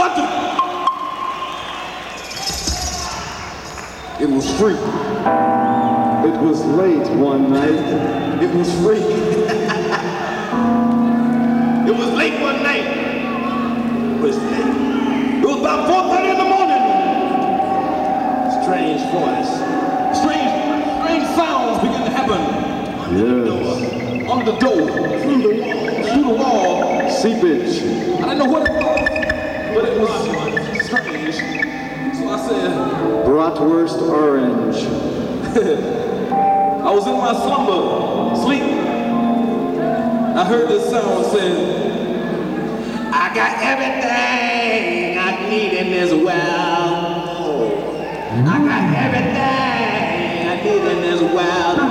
What the? It was free. It was late one night. It was free. It was late one night. It was late. It was about 4:30 in the morning. Strange voice. Strange sounds began to happen. Yes. On the door. Through the wall. Seepage. I didn't know what it was, but it was strange. So I said, Bratwurst orange. I was in my slumber, sleep. I heard this sound saying, I got everything I need in this world. I got everything I need in this world.